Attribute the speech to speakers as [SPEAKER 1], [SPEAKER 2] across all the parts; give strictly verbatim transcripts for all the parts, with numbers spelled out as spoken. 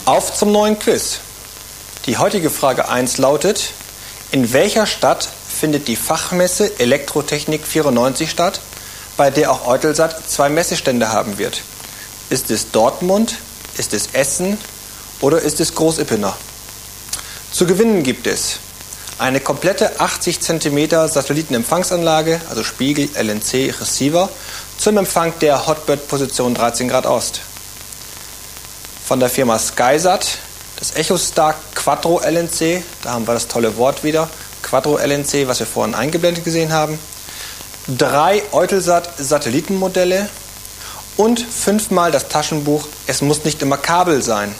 [SPEAKER 1] Auf zum neuen Quiz. Die heutige Frage eins lautet: In welcher Stadt findet die Fachmesse Elektrotechnik vierundneunzig statt, bei der auch Eutelsat zwei Messestände haben wird? Ist es Dortmund, ist es Essen oder ist es Großippenau? Zu gewinnen gibt es eine komplette achtzig Zentimeter Satellitenempfangsanlage, also Spiegel, L N C, Receiver, zum Empfang der Hotbird Position dreizehn Grad Ost. Von der Firma SkySat das EchoStar Quattro L N C, da haben wir das tolle Wort wieder, Quattro L N C, was wir vorhin eingeblendet gesehen haben. Drei Eutelsat Satellitenmodelle und fünfmal das Taschenbuch Es muss nicht immer Kabel sein.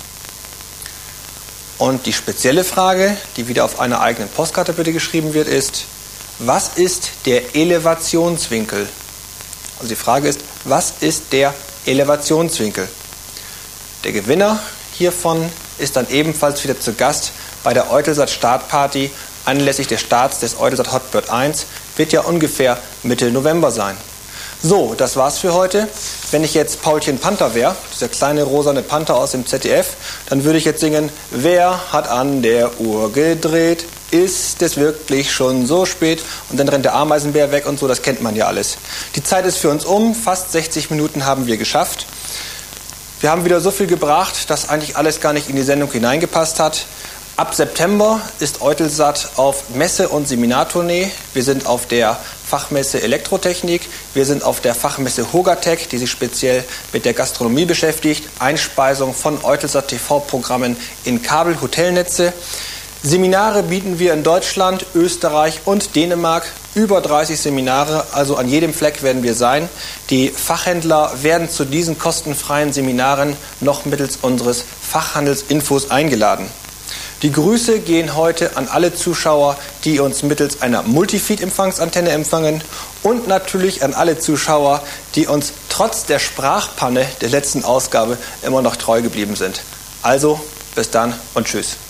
[SPEAKER 1] Und die spezielle Frage, die wieder auf einer eigenen Postkarte bitte geschrieben wird, ist: Was ist der Elevationswinkel? Also die Frage ist, was ist der Elevationswinkel? Der Gewinner hiervon ist dann ebenfalls wieder zu Gast bei der Eutelsat Startparty anlässlich des Starts des Eutelsat Hotbird eins. Wird ja ungefähr Mitte November sein. So, das war's für heute. Wenn ich jetzt Paulchen Panther wäre, dieser kleine rosane Panther aus dem Z D F, dann würde ich jetzt singen: Wer hat an der Uhr gedreht? Ist es wirklich schon so spät? Und dann rennt der Ameisenbär weg und so, das kennt man ja alles. Die Zeit ist für uns um, fast sechzig Minuten haben wir geschafft. Wir haben wieder so viel gebracht, dass eigentlich alles gar nicht in die Sendung hineingepasst hat. Ab September ist Eutelsat auf Messe- und Seminartournee. Wir sind auf der Fachmesse Elektrotechnik, wir sind auf der Fachmesse Hogatec, die sich speziell mit der Gastronomie beschäftigt, Einspeisung von Eutelsat T V-Programmen in Kabel-Hotelnetze. Seminare bieten wir in Deutschland, Österreich und Dänemark, über dreißig Seminare, also an jedem Fleck werden wir sein. Die Fachhändler werden zu diesen kostenfreien Seminaren noch mittels unseres Fachhandelsinfos eingeladen. Die Grüße gehen heute an alle Zuschauer, die uns mittels einer Multifeed-Empfangsantenne empfangen, und natürlich an alle Zuschauer, die uns trotz der Sprachpanne der letzten Ausgabe immer noch treu geblieben sind. Also, bis dann und tschüss.